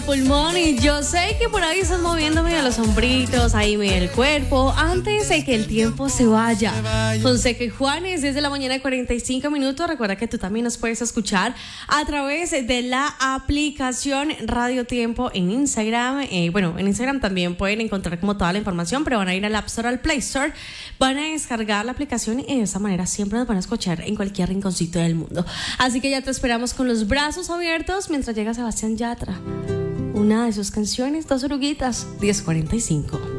Pulmón, y yo sé que por ahí estás moviendo medio los hombritos, ahí medio el cuerpo, antes de que el tiempo se vaya. Fonseca y Juanes, desde la mañana 45 minutos. Recuerda que tú también nos puedes escuchar a través de la aplicación Radio Tiempo en Instagram. En Instagram también pueden encontrar como toda la información, pero van a ir al App Store, al Play Store, van a descargar la aplicación y de esa manera siempre nos van a escuchar en cualquier rinconcito del mundo. Así que ya te esperamos con los brazos abiertos mientras llega Sebastián Yatra. Una de sus canciones, Dos Oruguitas, 10:45.